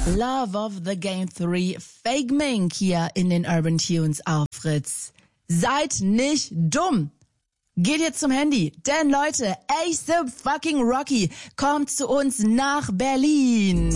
Love of the Game 3, Fake Mink hier in den Urban Tunes auf Fritz. Seid nicht dumm! Geht jetzt zum Handy, denn Leute, A$AP fucking Rocky kommt zu uns nach Berlin.